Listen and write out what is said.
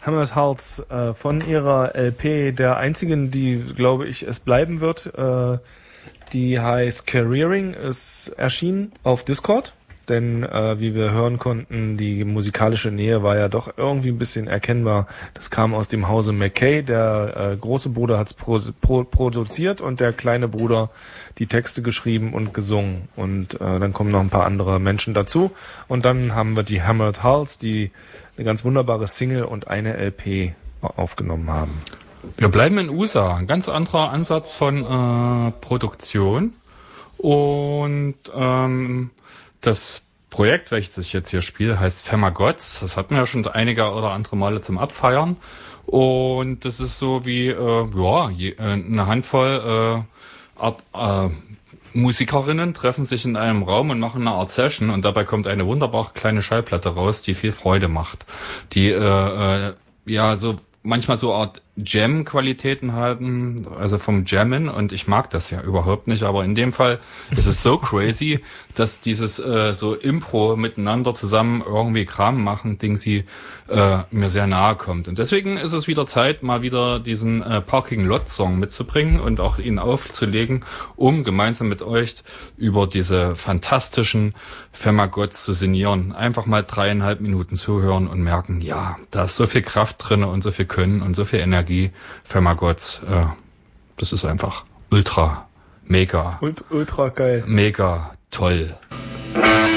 Hammered Hearts von ihrer LP, der einzigen, die, glaube ich, es bleiben wird. Die heißt Careering, ist erschienen auf Discord. Denn wie wir hören konnten, die musikalische Nähe war ja doch irgendwie ein bisschen erkennbar. Das kam aus dem Hause McKay. Der große Bruder hat's produziert und der kleine Bruder die Texte geschrieben und gesungen. Und dann kommen noch ein paar andere Menschen dazu. Und dann haben wir die Hammered Hearts, die eine ganz wunderbare Single und eine LP aufgenommen haben. Wir bleiben in USA. Ein ganz anderer Ansatz von Produktion. Und das Projekt, welches ich jetzt hier spiele, heißt Femagods. Das hatten wir ja schon einige oder andere Male zum Abfeiern. Und das ist so wie eine Handvoll Musikerinnen treffen sich in einem Raum und machen eine Art Session. Und dabei kommt eine wunderbare kleine Schallplatte raus, die viel Freude macht. Die so manchmal so Art Jam-Qualitäten haben, also vom Jammen, und ich mag das ja überhaupt nicht, aber in dem Fall ist es so crazy, dass dieses so Impro miteinander zusammen irgendwie Kram machen, Ding sie mir sehr nahe kommt. Und deswegen ist es wieder Zeit, mal wieder diesen Parking Lot Song mitzubringen und auch ihn aufzulegen, um gemeinsam mit euch über diese fantastischen Femagods zu sinnieren. Einfach mal 3,5 Minuten zuhören und merken, ja, da ist so viel Kraft drin und so viel Können und so viel Energie. Femagods, das ist einfach ultra, mega, ultra geil, mega toll.